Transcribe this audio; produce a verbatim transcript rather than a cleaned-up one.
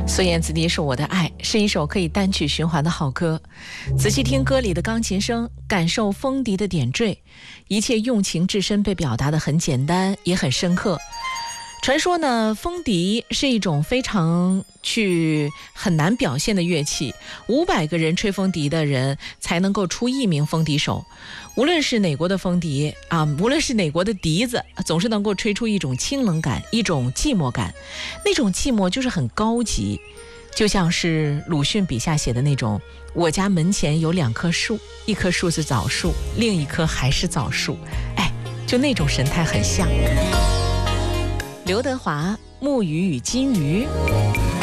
孙燕姿的是我的爱，是一首可以单曲循环的好歌。仔细听歌里的钢琴声，感受风笛的点缀，一切用情至深，被表达得很简单，也很深刻。传说呢，风笛是一种非常去很难表现的乐器，五百个人吹风笛的人才能够出一名风笛手。无论是哪国的风笛啊，无论是哪国的笛子，总是能够吹出一种清冷感，一种寂寞感。那种寂寞就是很高级，就像是鲁迅笔下写的那种：我家门前有两棵树，一棵树是枣树，另一棵还是枣树。哎，就那种神态很像。刘德华《木鱼与金鱼》。